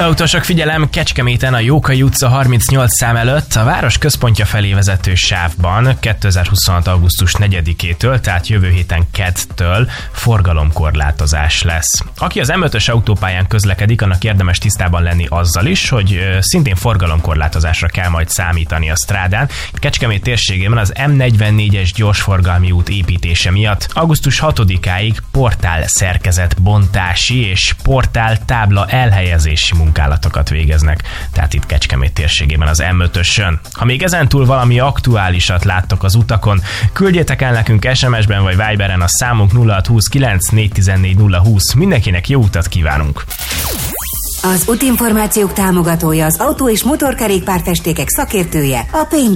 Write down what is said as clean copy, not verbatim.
Autósok, figyelem, Kecskeméten a Jókai utca 38 szám előtt a város központja felé vezető sávban 2026. augusztus 4-től, tehát jövő héten kedtől forgalomkorlátozás lesz. Aki az M5-ös autópályán közlekedik, annak érdemes tisztában lenni azzal is, hogy szintén forgalomkorlátozásra kell majd számítani a strádán. Kecskemét térségében az M44-es gyorsforgalmi út építése miatt augusztus 6-áig portál szerkezetbontási és portál tábla elhelyezési munkálatokat végeznek, tehát itt Kecskemét térségében az M5-ösön. Ha még ezentúl valami aktuálisat láttok az utakon, küldjétek el nekünk SMS-ben vagy Viberen, a számunk 0629 414 020. Mindenkinek jó utat kívánunk! Az útinformációk támogatója, az autó- és motorkerékpárfestékek szakértője, a